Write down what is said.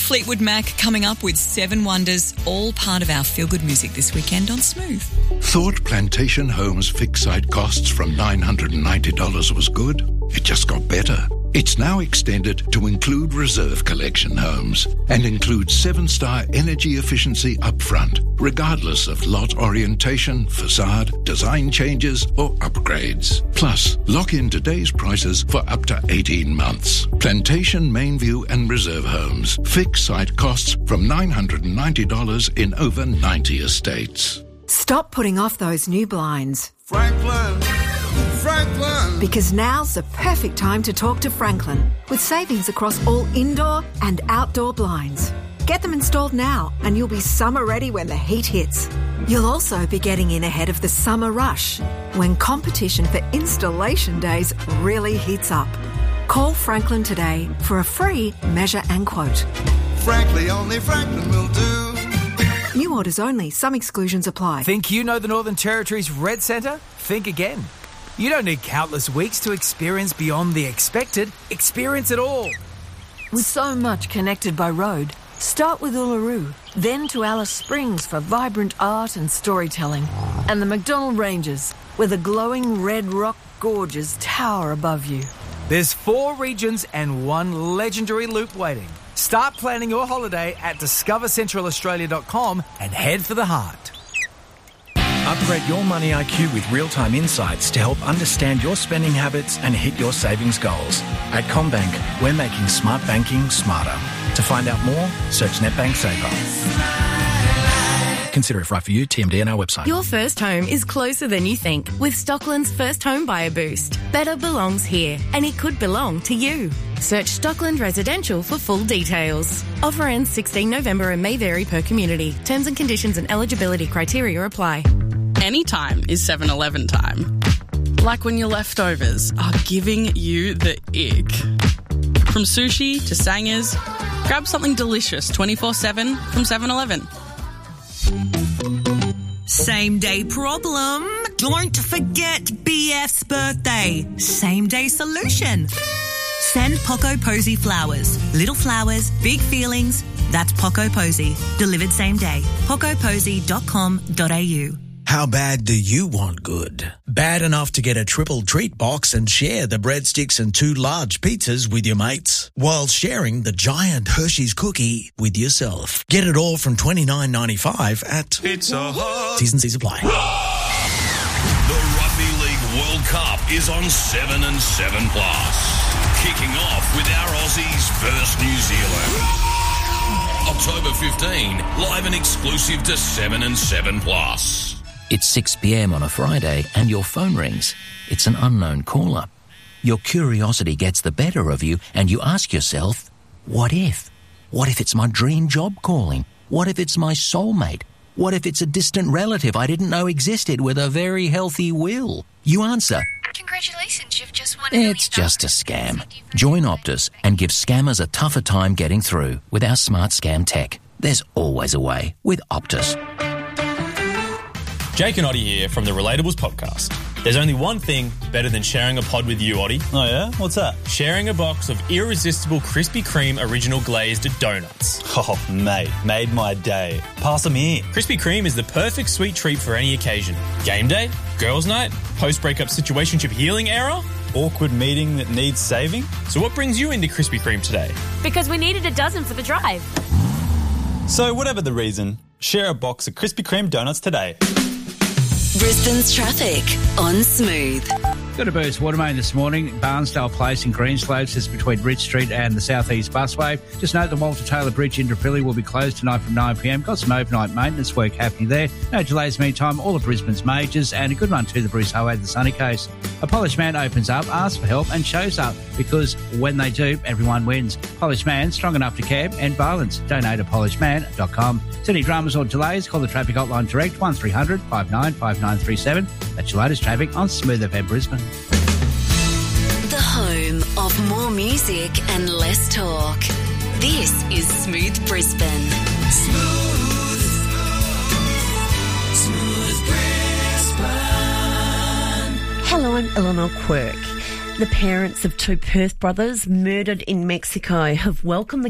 Fleetwood Mac coming up with 7 Wonders, all part of our feel-good music this weekend on Smooth. Thought Plantation Homes fixed site costs from $990 was good? It just got better. It's now extended to include reserve collection homes and includes 7-star energy efficiency upfront, regardless of lot orientation, facade, design changes or upgrades. Plus, lock in today's prices for up to 18 months. Plantation, Mainview and Reserve Homes. Fixed site costs from $990 in over 90 estates. Stop putting off those new blinds. Franklin. Because now's the perfect time to talk to Franklin, with savings across all indoor and outdoor blinds. Get them installed now and you'll be summer ready when the heat hits. You'll also be getting in ahead of the summer rush, when competition for installation days really heats up. Call Franklin today for a free measure and quote. Frankly, only Franklin will do. New orders only. Some exclusions apply. Think you know the Northern Territory's Red Centre? Think again. You don't need countless weeks to experience beyond the expected. Experience it all. With so much connected by road, start with Uluru, then to Alice Springs for vibrant art and storytelling, and the McDonnell Ranges, where the glowing red rock gorges tower above you. There's 4 regions and 1 legendary loop waiting. Start planning your holiday at discovercentralaustralia.com and head for the heart. Upgrade your money IQ with real-time insights to help understand your spending habits and hit your savings goals. At CommBank, we're making smart banking smarter. To find out more, search NetBank Saver. Consider if right for you. TMD on our website. Your first home is closer than you think with Stockland's First Home Buyer Boost. Better belongs here, and it could belong to you. Search Stockland Residential for full details. Offer ends 16 November and may vary per community. Terms and conditions and eligibility criteria apply. Anytime is 7-Eleven time. Like when your leftovers are giving you the ick. From sushi to sangers, grab something delicious 24/7 from 7-Eleven. Same day problem. Don't forget BF's birthday. Same day solution. Send Poco Posy flowers. Little flowers, big feelings. That's Poco Posy. Delivered same day. pocoposy.com.au. How bad do you want good? Bad enough to get a triple treat box and share the breadsticks and 2 large pizzas with your mates, while sharing the giant Hershey's cookie with yourself. Get it all from $29.95 at Pizza Hut. T's and C's apply. The Rugby League World Cup is on 7 and 7 Plus. Kicking off with our Aussies versus New Zealand. October 15, live and exclusive to 7 and 7 Plus. It's 6 p.m. on a Friday and your phone rings. It's an unknown caller. Your curiosity gets the better of you and you ask yourself, what if? What if it's my dream job calling? What if it's my soulmate? What if it's a distant relative I didn't know existed with a very healthy will? You answer, congratulations, you've just won $1 million. it's just a scam. Join Optus and give scammers a tougher time getting through with our smart scam tech. There's always a way with Optus. Jake and Oddie here from the Relatables podcast. There's only one thing better than sharing a pod with you, Oddie. Oh yeah? What's that? Sharing a box of irresistible Krispy Kreme original glazed donuts. Oh, mate, made my day. Pass them here. Krispy Kreme is the perfect sweet treat for any occasion. Game day, girls' night, post-breakup situationship healing era, awkward meeting that needs saving. So what brings you into Krispy Kreme today? Because we needed a dozen for the drive. So whatever the reason, share a box of Krispy Kreme donuts today. Brisbane's traffic on Smooth. Got a burst water main this morning. Barnsdale Place in Greenslopes is between Rich Street and the South East Busway. Just note the Walter Taylor Bridge in Indooroopilly will be closed tonight from 9 p.m. Got some overnight maintenance work happening there. No delays meantime. All of Brisbane's majors and a good run to the Bruce Highway, the Sunny Coast. A Polished Man opens up, asks for help and shows up because when they do, everyone wins. Polished Man, strong enough to care and violence. Donate at polishedman.com. Any dramas or delays, call the traffic hotline direct 1300 595937. That's your latest traffic on Smooth FM Brisbane. The home of more music and less talk. This is Smooth Brisbane. Smooth Brisbane. Hello, I'm Eleanor Quirk. The parents of 2 Perth brothers murdered in Mexico have welcomed the